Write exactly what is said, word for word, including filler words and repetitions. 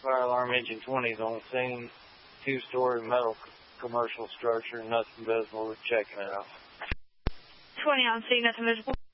Fire alarm engine twenty is on scene. Two-story metal commercial structure, nothing visible. We're checking it out. twenty on scene, nothing visible.